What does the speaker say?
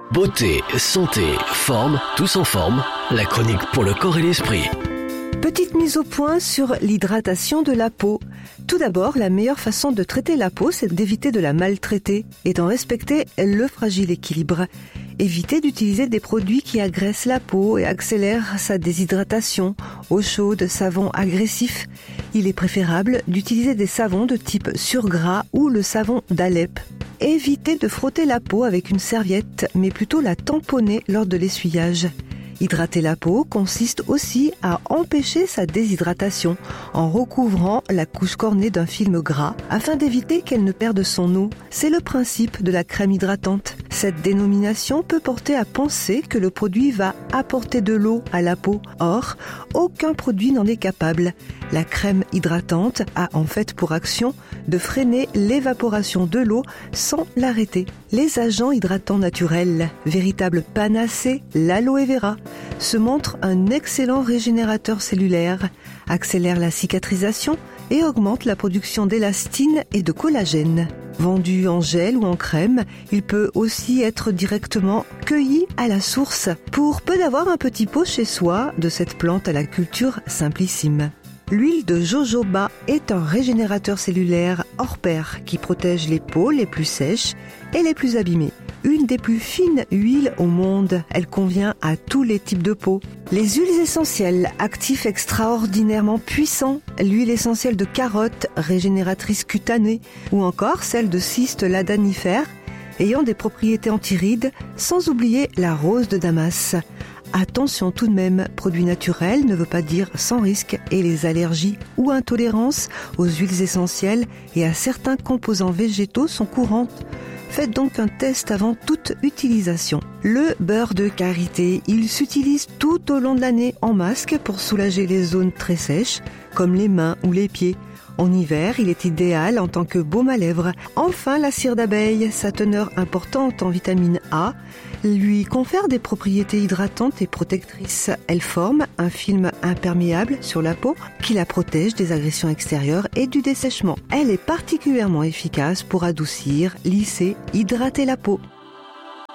Beauté, santé, forme, tous en forme. La chronique pour le corps et l'esprit. Petite mise au point sur l'hydratation de la peau. Tout d'abord, la meilleure façon de traiter la peau, c'est d'éviter de la maltraiter et d'en respecter le fragile équilibre. Évitez d'utiliser des produits qui agressent la peau et accélèrent sa déshydratation. Eau chaude, savon agressif. Il est préférable d'utiliser des savons de type surgras ou le savon d'Alep. Évitez de frotter la peau avec une serviette, mais plutôt la tamponner lors de l'essuyage. Hydrater la peau consiste aussi à empêcher sa déshydratation en recouvrant la couche cornée d'un film gras afin d'éviter qu'elle ne perde son eau. C'est le principe de la crème hydratante. Cette dénomination peut porter à penser que le produit va apporter de l'eau à la peau. Or, aucun produit n'en est capable. La crème hydratante a en fait pour action de freiner l'évaporation de l'eau sans l'arrêter. Les agents hydratants naturels, véritable panacée, l'aloe vera, se montre un excellent régénérateur cellulaire, accélère la cicatrisation et augmente la production d'élastine et de collagène. Vendu en gel ou en crème, il peut aussi être directement cueilli à la source pour peu d'avoir un petit pot chez soi de cette plante à la culture simplissime. L'huile de jojoba est un régénérateur cellulaire hors pair qui protège les peaux les plus sèches et les plus abîmées. Une des plus fines huiles au monde, elle convient à tous les types de peau. Les huiles essentielles, actifs extraordinairement puissants, l'huile essentielle de carotte, régénératrice cutanée, ou encore celle de cyste ladanifère, ayant des propriétés antirides, sans oublier la rose de Damas. Attention tout de même, produit naturel ne veut pas dire sans risque et les allergies ou intolérances aux huiles essentielles et à certains composants végétaux sont courantes. Faites donc un test avant toute utilisation. Le beurre de karité, il s'utilise tout au long de l'année en masque pour soulager les zones très sèches, comme les mains ou les pieds. En hiver, il est idéal en tant que baume à lèvres. Enfin, la cire d'abeille, sa teneur importante en vitamine A, lui confère des propriétés hydratantes et protectrices. Elle forme un film imperméable sur la peau qui la protège des agressions extérieures et du dessèchement. Elle est particulièrement efficace pour adoucir, lisser, hydrater la peau.